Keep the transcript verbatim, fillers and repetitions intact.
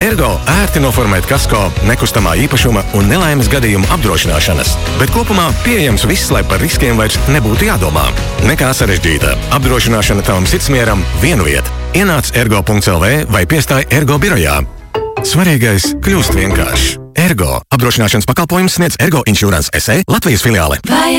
Ergo ērti noformēt kasko, nekustamā īpašuma un nelaimes gadījumu apdrošināšanas. Bet kopumā pieejams viss, lai par riskiem vairs nebūtu jādomā. Nekā sarežģīta. Apdrošināšana tavam sirdsmieram vienu vietu. Ienāc ergo punkts el vē vai piestāj Ergo birojā. Svarīgais kļūst vienkāršs. Ergo apdrošināšanas pakalpojums sniedz Ergo Insurance S A Latvijas filiāle.